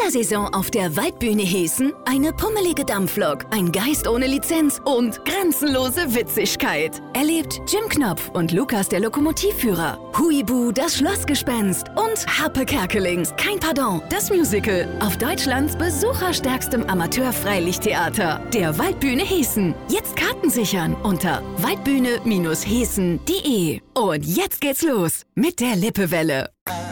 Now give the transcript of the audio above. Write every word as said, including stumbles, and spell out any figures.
dieser Saison auf der Waldbühne Hessen eine pummelige Dampflok, ein Geist ohne Lizenz und grenzenlose Witzigkeit. Erlebt Jim Knopf und Lukas der Lokomotivführer, Huibu das Schlossgespenst und Harpe Kerkelings, kein Pardon, das Musical auf Deutschlands besucherstärkstem Amateur-Freilichttheater, der Waldbühne Hessen. Jetzt Karten sichern unter waldbühne Hessen punkt de. Und jetzt geht's los mit der Lippewelle.